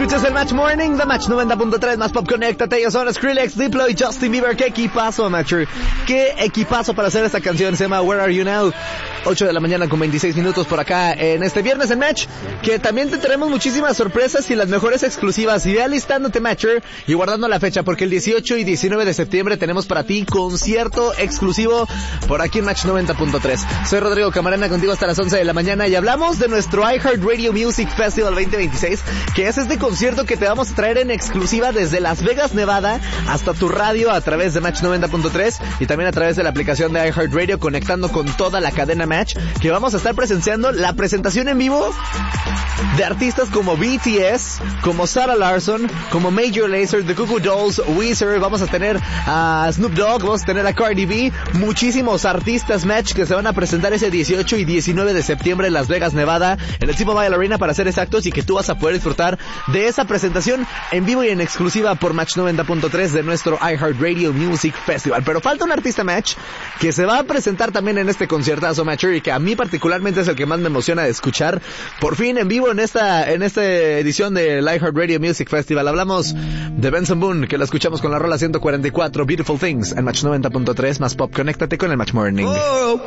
Escuchas el Match Morning, The Match 90.3, más pop, conéctate. Ellos son Skrillex, Diplo y Justin Bieber. Qué equipazo, Matcher. Qué equipazo para hacer esta canción. Se llama Where Are You Now. 8 de la mañana con 26 minutos por acá en este viernes en Match, que también te tenemos muchísimas sorpresas y las mejores exclusivas. Y ve alistándote, Matcher, y guardando la fecha, porque el 18 y 19 de septiembre tenemos para ti concierto exclusivo por aquí en Match 90.3. Soy Rodrigo Camarena, contigo hasta las 11 de la mañana, y hablamos de nuestro iHeartRadio Music Festival 2026, que es este concierto que te vamos a traer en exclusiva desde Las Vegas, Nevada, hasta tu radio a través de Match 90.3 y también a través de la aplicación de iHeartRadio, conectando con toda la cadena Match, que vamos a estar presenciando la presentación en vivo de artistas como BTS, como Sarah Larsson, como Major Lazer, The Goo Goo Dolls, Weezer. Vamos a tener a Snoop Dogg, vamos a tener a Cardi B, muchísimos artistas Match que se van a presentar ese 18 y 19 de septiembre en Las Vegas, Nevada, en el T-Mobile Arena, para ser exactos, y que tú vas a poder disfrutar de esa presentación en vivo y en exclusiva por Match 90.3 de nuestro iHeartRadio Music Festival. Pero falta un artista Match que se va a presentar también en este conciertazo, Match, y que a mí particularmente es el que más me emociona de escuchar por fin en vivo en esta edición del iHeartRadio Music Festival. Hablamos de Benson Boone, que la escuchamos con la rola 144, Beautiful Things, en Match 90.3, más pop. Conéctate con el Match Morning.